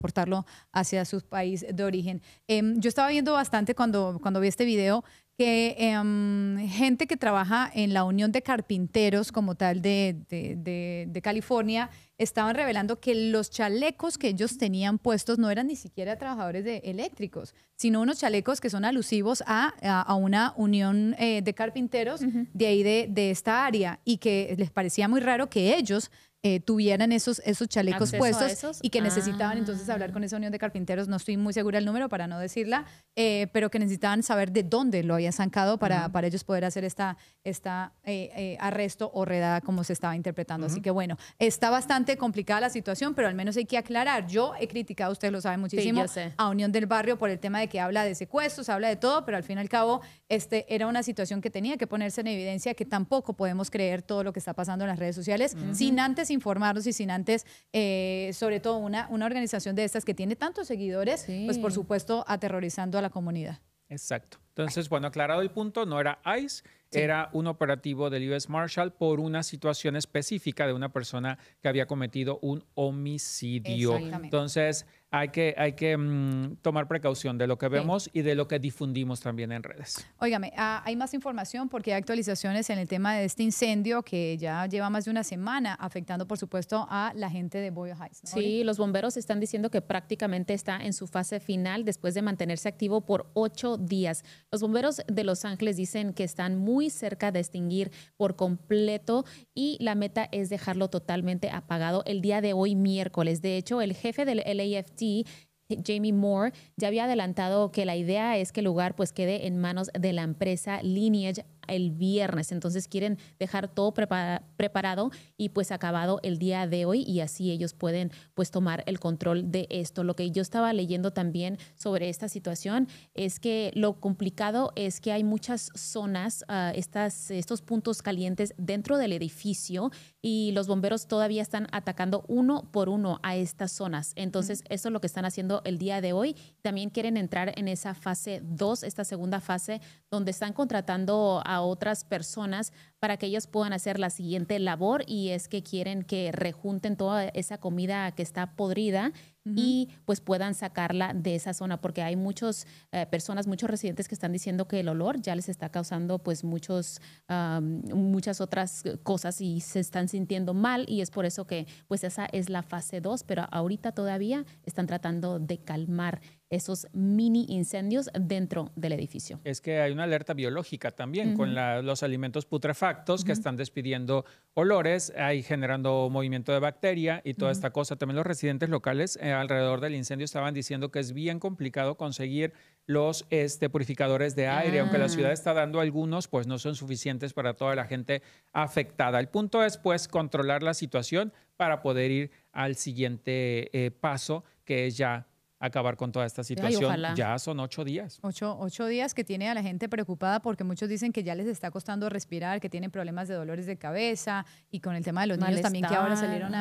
portarlo hacia su país de origen. Yo estaba viendo bastante cuando vi este video que gente que trabaja en la Unión de Carpinteros como tal de California estaban revelando que los chalecos que ellos tenían puestos no eran ni siquiera trabajadores eléctricos, sino unos chalecos que son alusivos a una unión de carpinteros de ahí de esta área y que les parecía muy raro que ellos tuvieran esos chalecos ¿Acceso a puestos esos? y que necesitaban entonces hablar con esa unión de carpinteros, no estoy muy segura el número para no decirla, pero que necesitaban saber de dónde lo habían sacado para ellos poder hacer esta arresto o redada como se estaba interpretando. Así que bueno, está bastante complicada la situación, pero al menos hay que aclarar. Yo he criticado, ustedes lo saben muchísimo, yo sé. a Unión del Barrio por el tema de que habla de secuestros, habla de todo, pero al fin y al cabo era una situación que tenía que ponerse en evidencia, que tampoco podemos creer todo lo que está pasando en las redes sociales sin antes informarnos y sin antes, sobre todo una organización de estas que tiene tantos seguidores, pues por supuesto aterrorizando a la comunidad. Exacto. Entonces, bueno, aclarado el punto, no era ICE, era un operativo del US Marshal por una situación específica de una persona que había cometido un homicidio. Entonces, hay que tomar precaución de lo que vemos y de lo que difundimos también en redes. Óigame, hay más información porque hay actualizaciones en el tema de este incendio que ya lleva más de una semana afectando, por supuesto, a la gente de Boyle Heights, ¿no? Sí, los bomberos están diciendo que prácticamente está en su fase final después de mantenerse activo por 8 días. Los bomberos de Los Ángeles dicen que están muy cerca de extinguir por completo y la meta es dejarlo totalmente apagado el día de hoy, miércoles. De hecho, el jefe del LAFD, Jamie Moore, ya había adelantado que la idea es que el lugar pues quede en manos de la empresa Lineage el viernes. Entonces quieren dejar todo preparado y pues acabado el día de hoy y así ellos pueden pues tomar el control de esto. Lo que yo estaba leyendo también sobre esta situación es que lo complicado es que hay muchas zonas, estos puntos calientes dentro del edificio y los bomberos todavía están atacando uno por uno a estas zonas. Entonces eso es lo que están haciendo el día de hoy. También quieren entrar en esa fase 2, esta segunda fase, donde están contratando a otras personas para que ellos puedan hacer la siguiente labor y es que quieren que rejunten toda esa comida que está podrida y pues puedan sacarla de esa zona porque hay muchas personas, muchos residentes que están diciendo que el olor ya les está causando pues muchas otras cosas y se están sintiendo mal y es por eso que pues esa es la fase 2, pero ahorita todavía están tratando de calmar esos mini incendios dentro del edificio. Es que hay una alerta biológica también con los alimentos putrefactos que están despidiendo olores, ahí generando movimiento de bacteria y toda esta cosa. También los residentes locales alrededor del incendio estaban diciendo que es bien complicado conseguir los purificadores de aire, aunque la ciudad está dando algunos, pues no son suficientes para toda la gente afectada. El punto es pues controlar la situación para poder ir al siguiente paso, que es ya acabar con toda esta situación. Ay, ya son 8 días. 8 días que tiene a la gente preocupada porque muchos dicen que ya les está costando respirar, que tienen problemas de dolores de cabeza y con el tema de los niños también que ahora salieron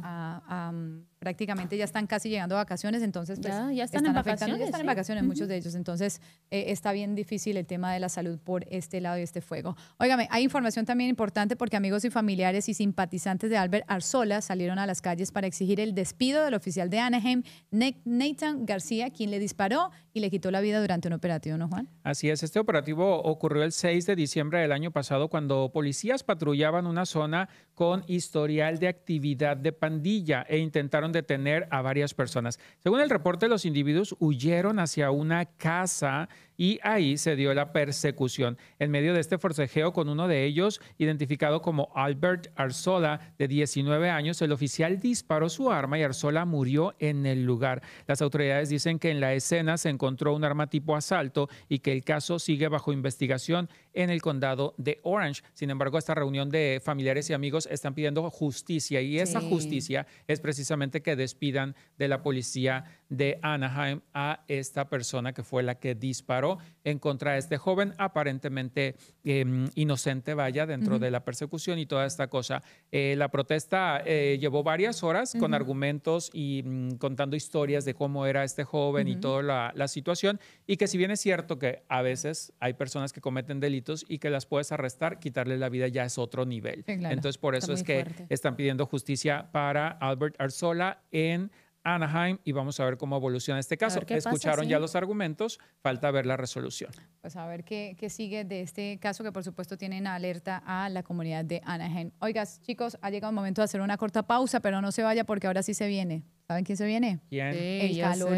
prácticamente ya están casi llegando a vacaciones, entonces pues, ya están en vacaciones. Ya están en vacaciones muchos de ellos, entonces está bien difícil el tema de la salud por este lado y este fuego. Óigame, hay información también importante porque amigos y familiares y simpatizantes de Albert Arzola salieron a las calles para exigir el despido del oficial de Anaheim, Nathan García, quien le disparó y le quitó la vida durante un operativo, ¿no, Juan? Así es, este operativo ocurrió el 6 de diciembre del año pasado cuando policías patrullaban una zona con historial de actividad de pandilla e intentaron detener a varias personas. Según el reporte, los individuos huyeron hacia una casa y ahí se dio la persecución. En medio de este forcejeo con uno de ellos, identificado como Albert Arzola, de 19 años, el oficial disparó su arma y Arzola murió en el lugar. Las autoridades dicen que en la escena se encontró un arma tipo asalto y que el caso sigue bajo investigación en el condado de Orange. Sin embargo, esta reunión de familiares y amigos están pidiendo justicia y esa justicia es precisamente que despidan de la policía de Anaheim a esta persona que fue la que disparó en contra de este joven aparentemente inocente, vaya, dentro de la persecución y toda esta cosa. La protesta llevó varias horas con argumentos y contando historias de cómo era este joven y toda la situación, y que si bien es cierto que a veces hay personas que cometen delitos y que las puedes arrestar, quitarle la vida ya es otro nivel. Sí, claro. Entonces por eso es que están pidiendo justicia para Albert Arzola en Anaheim y vamos a ver cómo evoluciona este caso. qué pasa, Escucharon sí. ya los argumentos, falta ver la resolución. Pues a ver qué sigue de este caso que por supuesto tienen alerta a la comunidad de Anaheim. Oigas, chicos, ha llegado el momento de hacer una corta pausa, pero no se vaya porque ahora sí se viene. ¿Saben quién se viene? ¿Quién? Sí, El ya calor sé.